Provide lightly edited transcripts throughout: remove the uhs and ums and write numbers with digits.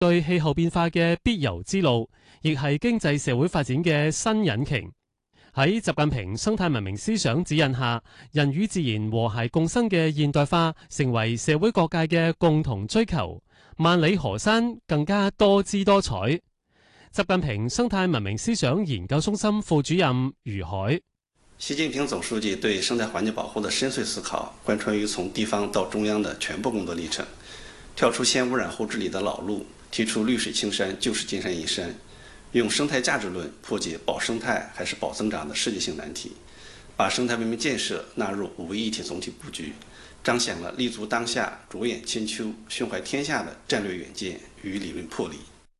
對氣候變化嘅必由之路，亦係經濟社會發展嘅新引擎。喺習近平生態文明思想指引下，人與自然和諧共生嘅現代化成為社會各界嘅共同追求。萬里河山更加多姿多彩。習近平生態文明思想研究中心副主任余海： 習近平總書記對生態環境保護的深邃思考，貫穿於從地方到中央的全部工作歷程，跳出先污染後治理的老路，提出綠水青山就是金山銀山，用生態價值論破解保生態還是保增長的世界性難題，把生態文明建設納入五位一體總體布局，彰顯了立足當下、着眼千秋、胸懷天下的戰略遠見與理論魄力。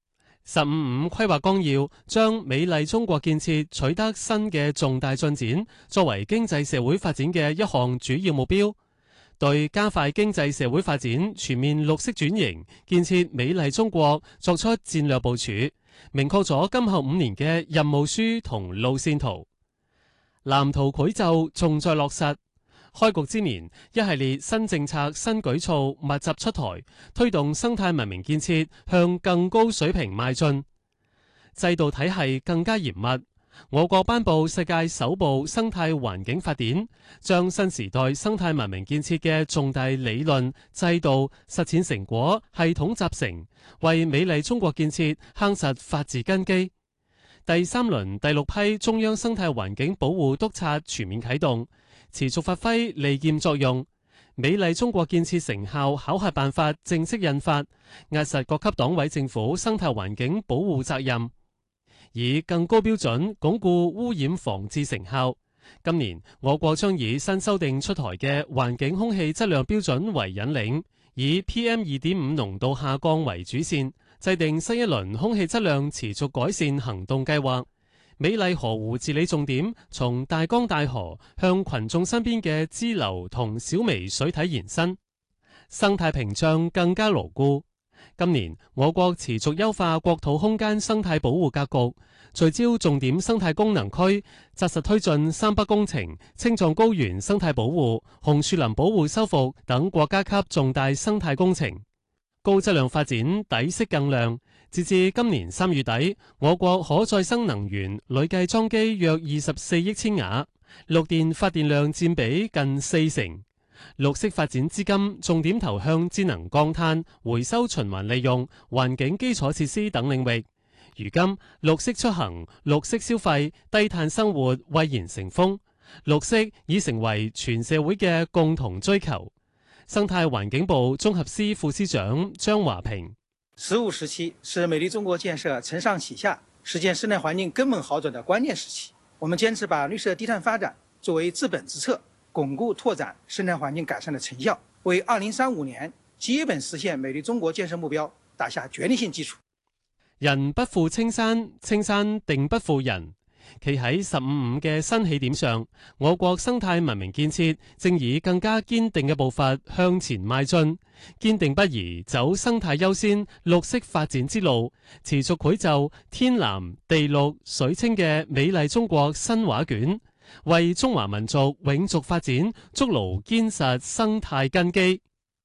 15規劃綱要將美麗中國建設取得新嘅重大進展，作為經濟社會發展嘅一項主要目標，對加快經濟社會發展、全面綠色轉型、建設美麗中國作出戰略部署，明確咗今後5年嘅任務書同路線圖。藍圖繪就重在落實。開局之年，一系列新政策、新舉措密集出台，推動生態文明建設向更高水平邁進，制度體系更加嚴密。我國頒布世界首部生態環境法典，將新時代生態文明建設嘅重大理論、制度、實踐成果系統集成，為美麗中國建設夯實法治根基。第3輪第6批中央生態環境保護督察全面啟動，持續發揮利劍作用。美麗中國建設成效考核辦法正式印發，壓實各級黨委政府生態環境保護責任，以更高標準鞏固污染防治成效。今年我國將以新修訂出台嘅環境空氣質量標準為引領，以 PM2.5 濃度下降為主線，制定新一輪空氣質量持續改善行動計劃。美麗河湖治理重點從大江大河向群眾身邊嘅支流同小微水體延伸，生態屏障更加牢固。今年我國持續優化國土空間生態保護格局，聚焦重點生態功能區，紮實推進三北工程、青藏高原生態保護、紅樹林保護修復等國家級重大生態工程，高質量發展底色更亮。截至今年3月底，我國可再生能源累計裝機約24億千瓦，綠電發電量佔比近40%。綠色發展資金重點投向節能降碳、回收循環利用、環境基礎設施等領域。如今，綠色出行、綠色消費、低碳生活蔚然成風，綠色已成為全社會嘅共同追求。生態環境部綜合司副司長張華平 ：15時期是美麗中國建設承上啟下、實現生態環境根本好轉的關鍵時期。我們堅持把綠色低碳發展作為治本之策，鞏固拓展生態環境改善的成效，為2035年基本實現美麗中國建設目標打下決定性基礎。 人不負青山，青山定不負人。企喺15.5嘅新起點上，我國生態文明建設正以更加堅定嘅步伐向前邁進，堅定不移走生態優先、綠色發展之路，持續繪就天藍地綠水清嘅美麗中國新畫卷，為中華民族永續發展築牢堅實生態根基。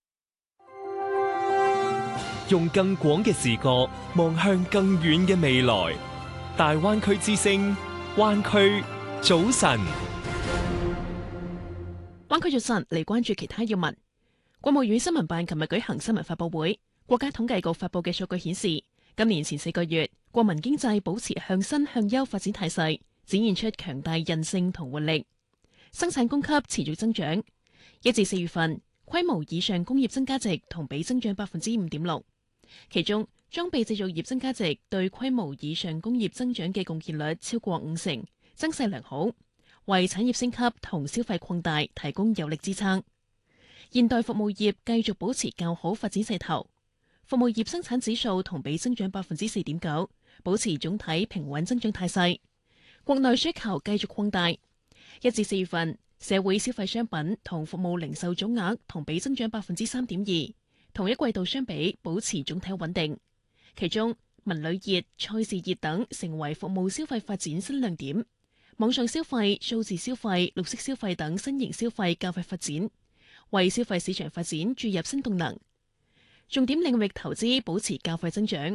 用更廣嘅視角望向更遠嘅未來，大灣區之聲，灣區早晨。 灣區早晨嚟關注其他要聞。國務院新聞辦琴日舉行新聞發佈會，國家統計局發佈嘅數據顯示，今年前4個月，國民經濟保持向新向優發展態勢，展現出強大韌性同活力，生產供給持續增長。1至4月份，規模以上工業增加值同比增長5.6%，其中裝備製造業增加值對規模以上工業增長嘅貢獻率超過50%，增勢良好，為產業升級同消費擴大提供有力支撐。現代服務業繼續保持較好發展勢頭，服務業生產指數同比增長4.9%，保持總體平穩增長態勢。國內需求繼續擴大，1至4月份，社會消費商品同服務零售總額同比增長3.2%，同一季度相比保持總體穩定。其中，文旅熱、賽事熱等成為服務消費發展新亮點，網上消費、數字消費、綠色消費等新型消費較快發展，為消費市場發展注入新動能。 重點領域投資保持較快增長。